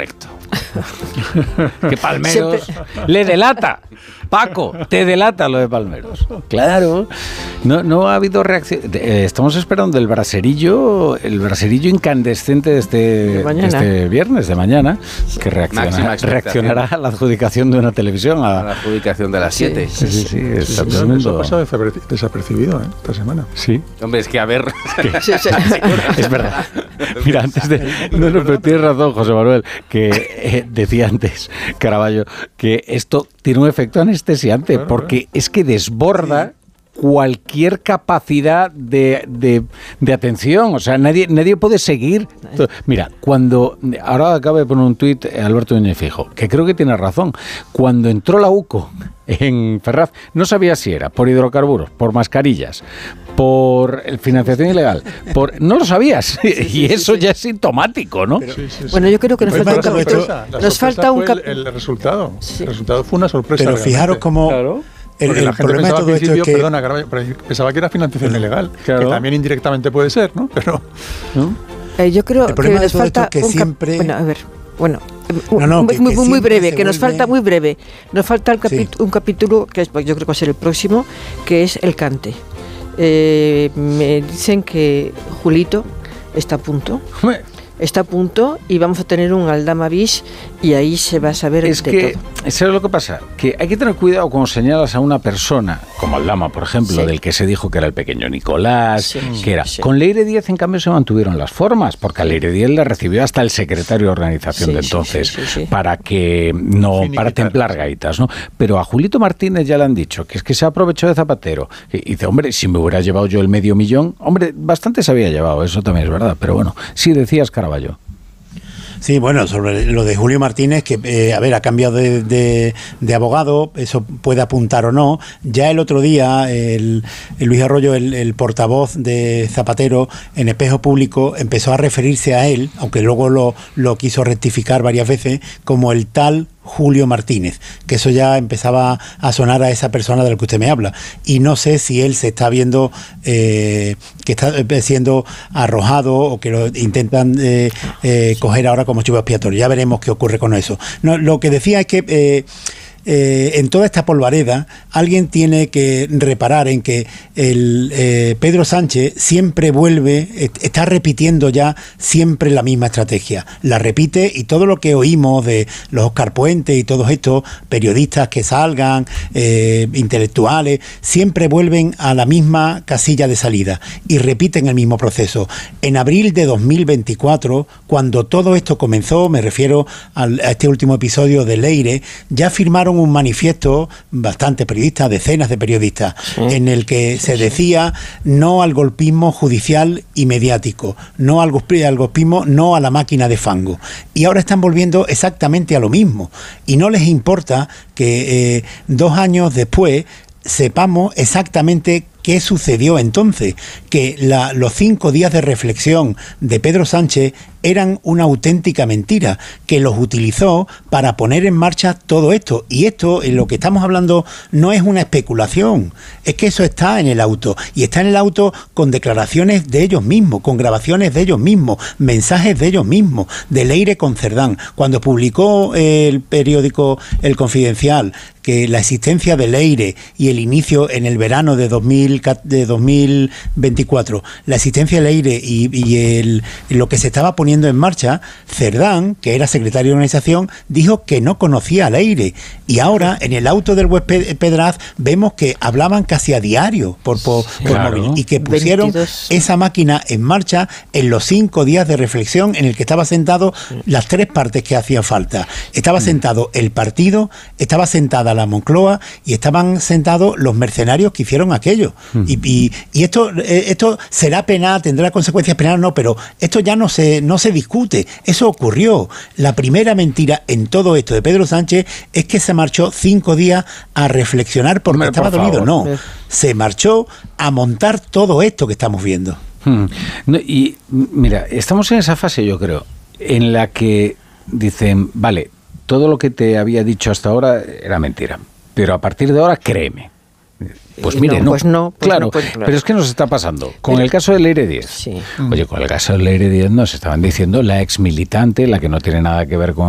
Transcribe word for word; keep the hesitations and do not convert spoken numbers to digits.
correcto. Que Palmeros Siempre. le delata. Paco, te delata lo de Palmeros. Claro. No, no ha habido reacción. Estamos esperando el braserillo, el braserillo incandescente de este, de de este viernes, de mañana, que reacciona, reaccionará a la adjudicación de una televisión. A, a la adjudicación de las siete. Sí, sí, sí. sí, sí, sí, sí no, eso ha pasado desapercibido ¿eh? esta semana. Sí. Hombre, es que a ver. Sí, sí. Es verdad. Mira, antes de. No, no, pero tienes razón, José Manuel, que eh, decía antes, Caraballo, que esto tiene un efecto anestesiante, claro, porque claro. es que desborda. Sí. Cualquier capacidad de, de, de atención, o sea, nadie nadie puede seguir. Mira, cuando, ahora acaba de poner un tuit Alberto Núñez Fijo, que creo que tiene razón, cuando entró la UCO en Ferraz, no sabía si era por hidrocarburos, por mascarillas, por financiación ilegal, por no lo sabías, sí, sí, y eso sí, sí. ya es sintomático, ¿no? Pero, sí, sí, sí. Bueno, yo creo que nos falta un capítulo. Nos falta un capítulo. El, el resultado. Sí. El resultado fue una sorpresa. Pero fijaros cómo. Claro. El, el problema de todo esto es que... Perdona, pensaba que era financiación ilegal, claro. que también indirectamente puede ser, ¿no? Pero ¿no? Eh, yo creo el problema que nos de todo falta esto es que un siempre... Bueno, a ver, bueno, no, no, muy, que, muy, que muy breve, que vuelve... nos falta muy breve. Nos falta el capi- sí. un capítulo, que es, yo creo que va a ser el próximo, que es el cante. Eh, me dicen que Julito está a punto. Está a punto y vamos a tener un Aldama bis y ahí se va a saber es de que, todo. ¿sabes lo que pasa? Que hay que tener cuidado cuando señalas a una persona, como Aldama, por ejemplo, sí. del que se dijo que era el pequeño Nicolás, sí, que era. Sí. Con Leire Díez, en cambio, se mantuvieron las formas, porque a Leire Díez le recibió hasta el secretario de organización sí, de entonces, sí, sí, sí, sí. para que no, Finiquitar. para templar gaitas, ¿no? Pero a Julito Martínez ya le han dicho que es que se aprovechó de Zapatero. Y dice, hombre, si me hubiera llevado yo el medio millón, hombre, bastante se había llevado, eso también es verdad, pero bueno, sí decías, Caraballo. Sí, bueno, sobre lo de Julio Martínez, que, eh, a ver, ha cambiado de, de, de abogado, eso puede apuntar o no. Ya el otro día, el, el Luis Arroyo, el, el portavoz de Zapatero, en Espejo Público, empezó a referirse a él, aunque luego lo, lo quiso rectificar varias veces, como el tal Julio Martínez, que eso ya empezaba a sonar a esa persona de la que usted me habla, y no sé si él se está viendo eh, que está siendo arrojado o que lo intentan eh, eh, coger ahora como chivo expiatorio. Ya veremos qué ocurre con eso. No, lo que decía es que eh, Eh, en toda esta polvareda alguien tiene que reparar en que el eh, Pedro Sánchez siempre vuelve, está repitiendo ya siempre la misma estrategia, la repite, y todo lo que oímos de los Óscar Puente y todos estos periodistas que salgan, eh, intelectuales, siempre vuelven a la misma casilla de salida y repiten el mismo proceso. En abril de dos mil veinticuatro, cuando todo esto comenzó, me refiero al, a este último episodio de Leire, ya firmaron un manifiesto, bastantes periodistas, decenas de periodistas, sí. en el que se decía no al golpismo judicial y mediático, no al, al golpismo, no a la máquina de fango. Y ahora están volviendo exactamente a lo mismo. Y no les importa que eh, dos años después sepamos exactamente qué sucedió entonces, que la, los cinco días de reflexión de Pedro Sánchez eran una auténtica mentira, que los utilizó para poner en marcha todo esto. Y esto, en lo que estamos hablando, no es una especulación, es que eso está en el auto, y está en el auto con declaraciones de ellos mismos, con grabaciones de ellos mismos, mensajes de ellos mismos, de Leire con Cerdán. Cuando publicó el periódico El Confidencial que la existencia de Leire y el inicio en el verano de, dos mil, de dos mil veinticuatro, la existencia de Leire y, y el, lo que se estaba poniendo en marcha, Cerdán, que era secretario de organización, dijo que no conocía a Leire, y ahora en el auto del web Pedraz vemos que hablaban casi a diario por, por, sí, por claro. móvil, y que pusieron veintidós esa máquina en marcha en los cinco días de reflexión en el que estaba sentado las tres partes que hacían falta. Estaba mm. sentado el partido, estaba sentada la Moncloa y estaban sentados los mercenarios que hicieron aquello. Mm. Y, y, y esto, esto será penal, tendrá consecuencias penales, no, pero esto ya no se, no se discute. Eso ocurrió. La primera mentira en todo esto de Pedro Sánchez es que se marchó cinco días a reflexionar porque Hombre, estaba por dolido. No, se marchó a montar todo esto que estamos viendo. Hmm. No, y mira, estamos en esa fase, yo creo, en la que dicen, vale, todo lo que te había dicho hasta ahora era mentira, pero a partir de ahora créeme. Pues mire, no, no. Pues no pues claro, no, pues claro, pero es que nos está pasando. Con pero, el caso de Leire Díez. Sí. Oye, con el caso de Leire Díez nos estaban diciendo la ex militante, la que no tiene nada que ver con